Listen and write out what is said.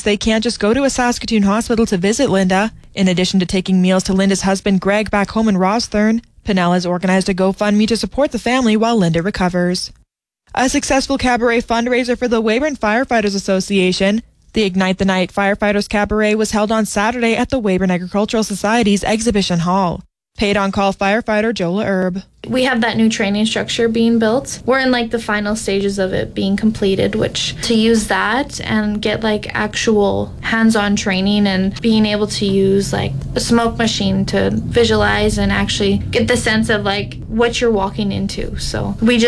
they can't just go to a Saskatoon hospital to visit Linda. In addition to taking meals to Linda's husband Greg back home in Rosthern, Pinnell has organized a GoFundMe to support the family while Linda recovers. A successful cabaret fundraiser for the Weyburn Firefighters Association. The Ignite the Night Firefighters Cabaret was held on Saturday at the Weyburn Agricultural Society's Exhibition Hall. Paid on-call firefighter Jola Erb. We have that new training structure being built. We're in the final stages of it being completed, which to use that and get actual hands-on training and being able to use a smoke machine to visualize and actually get the sense of what you're walking into. So we just